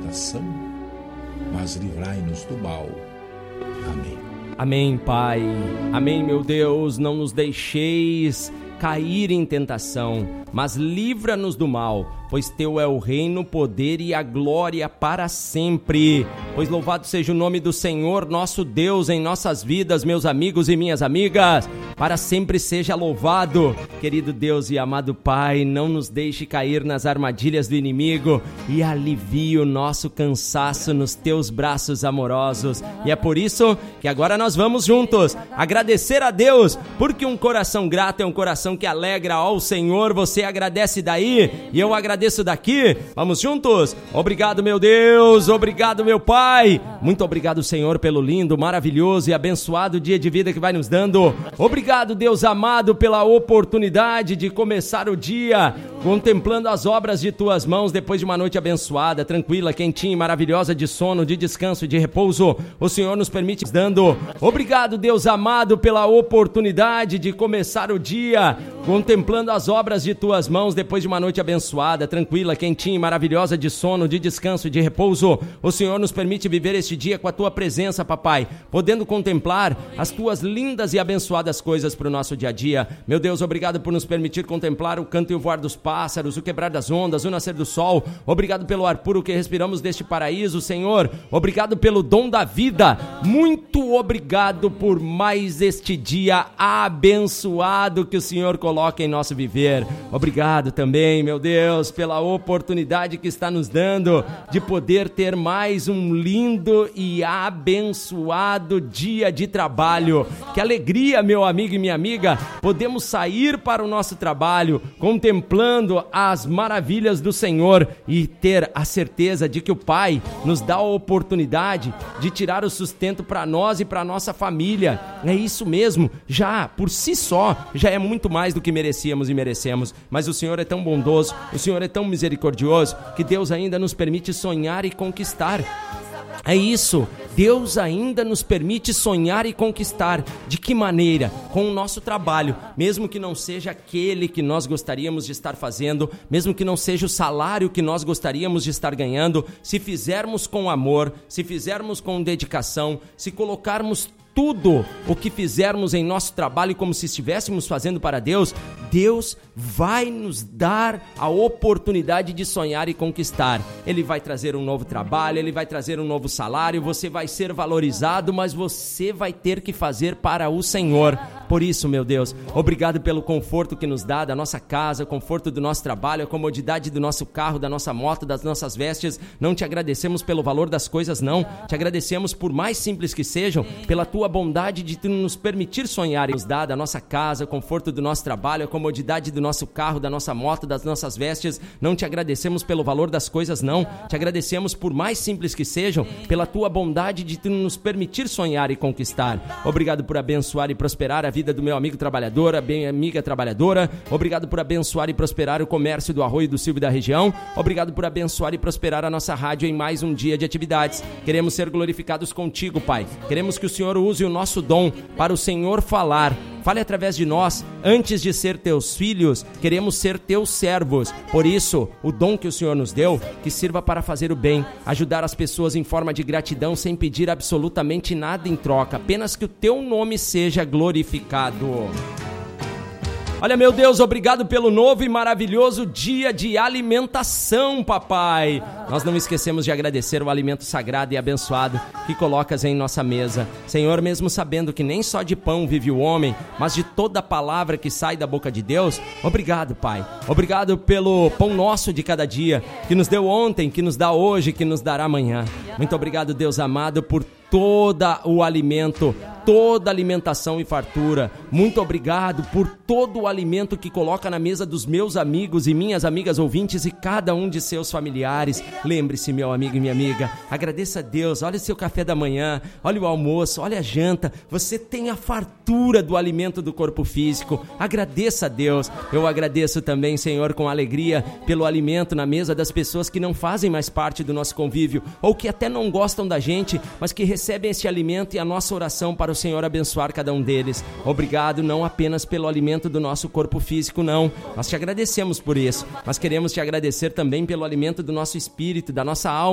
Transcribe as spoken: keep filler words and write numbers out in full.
tentação, mas livrai-nos do mal. Amém. Amém, Pai. Amém, meu Deus. Não nos deixeis cair em tentação, mas livra-nos do mal, pois teu é o reino, o poder e a glória para sempre. Pois louvado seja o nome do Senhor, nosso Deus, em nossas vidas, meus amigos e minhas amigas. Para sempre seja louvado. Querido Deus e amado Pai, não nos deixe cair nas armadilhas do inimigo e alivie o nosso cansaço nos teus braços amorosos. E é por isso que agora nós vamos juntos agradecer a Deus, porque um coração grato é um coração que alegra ao Senhor. Você agradece daí e eu agradeço daqui. Vamos juntos? Obrigado, meu Deus. Obrigado, meu Pai. Muito obrigado, Senhor, pelo lindo, maravilhoso e abençoado dia de vida que vai nos dando. Obrigado, Deus amado, pela oportunidade de começar o dia contemplando as obras de tuas mãos depois de uma noite abençoada, tranquila, quentinha e maravilhosa de sono, de descanso e de repouso. O Senhor nos permite dando. Obrigado, Deus amado, pela oportunidade de começar o dia contemplando as obras de tuas mãos depois de uma noite abençoada, tranquila, quentinha e maravilhosa de sono, de descanso e de repouso. O Senhor nos permite viver este dia com a tua presença, papai, podendo contemplar as tuas lindas e abençoadas coisas para o nosso dia a dia. Meu Deus, obrigado por nos permitir contemplar o canto e o voar dos pássaros, o quebrar das ondas, o nascer do sol. Obrigado pelo ar puro que respiramos deste paraíso, Senhor. Obrigado pelo dom da vida. Muito obrigado por mais este dia abençoado que o Senhor coloca em nosso viver. Obrigado também, meu Deus, pela oportunidade que está nos dando de poder ter mais um lindo e abençoado dia de trabalho. Que alegria, meu amigo e minha amiga, podemos sair para o nosso trabalho contemplando as maravilhas do Senhor e ter a certeza de que o Pai nos dá a oportunidade de tirar o sustento para nós e para nossa família. É isso mesmo, já por si só, já é muito mais do que merecíamos e merecemos, mas o Senhor é tão bondoso, o Senhor é tão misericordioso, que Deus ainda nos permite sonhar e conquistar. É isso, Deus ainda nos permite sonhar e conquistar. De que maneira? Com o nosso trabalho, mesmo que não seja aquele que nós gostaríamos de estar fazendo, mesmo que não seja o salário que nós gostaríamos de estar ganhando, se fizermos com amor, se fizermos com dedicação, se colocarmos tudo o que fizermos em nosso trabalho como se estivéssemos fazendo para Deus, Deus vai nos dar a oportunidade de sonhar e conquistar. Ele vai trazer um novo trabalho, Ele vai trazer um novo salário, você vai ser valorizado, mas você vai ter que fazer para o Senhor. Por isso, meu Deus, obrigado pelo conforto que nos dá da nossa casa, o conforto do nosso trabalho, a comodidade do nosso carro, da nossa moto, das nossas vestes. Não te agradecemos pelo valor das coisas, não. Te agradecemos, por mais simples que sejam, pela tua bondade de nos permitir sonhar e nos dar da nossa casa, o conforto do nosso trabalho, a comodidade do nosso carro, da nossa moto, das nossas vestes. Não te agradecemos pelo valor das coisas, não. Te agradecemos, por mais simples que sejam, pela tua bondade de nos permitir sonhar e conquistar. Obrigado por abençoar e prosperar a vida do meu amigo trabalhador, a minha amiga trabalhadora. Obrigado por abençoar e prosperar o comércio do Arroio do Silva e da região. Obrigado por abençoar e prosperar a nossa rádio em mais um dia de atividades. Queremos ser glorificados contigo, Pai. Queremos que o Senhor use o nosso dom para o Senhor falar. Fale através de nós. Antes de ser teus filhos, queremos ser teus servos. Por isso, o dom que o Senhor nos deu, que sirva para fazer o bem, ajudar as pessoas em forma de gratidão, sem pedir absolutamente nada em troca, apenas que o teu nome seja glorificado. Olha, meu Deus, obrigado pelo novo e maravilhoso dia de alimentação, papai. Nós não esquecemos de agradecer o alimento sagrado e abençoado que colocas em nossa mesa. Senhor, mesmo sabendo que nem só de pão vive o homem, mas de toda palavra que sai da boca de Deus, obrigado, Pai. Obrigado pelo pão nosso de cada dia, que nos deu ontem, que nos dá hoje, que nos dará amanhã. Muito obrigado, Deus amado, por todo o alimento, toda alimentação e fartura. Muito obrigado por todo o alimento que coloca na mesa dos meus amigos e minhas amigas ouvintes e cada um de seus familiares. Lembre-se, meu amigo e minha amiga, agradeça a Deus. Olha o seu café da manhã, olha o almoço, olha a janta. Você tem a fartura do alimento do corpo físico. Agradeça a Deus. Eu agradeço também, Senhor, com alegria pelo alimento na mesa das pessoas que não fazem mais parte do nosso convívio ou que até não gostam da gente, mas que recebem este alimento, e a nossa oração para o Senhor abençoar cada um deles. Obrigado não apenas pelo alimento do nosso corpo físico, não. Nós te agradecemos por isso, mas queremos te agradecer também pelo alimento do nosso espírito, da nossa alma.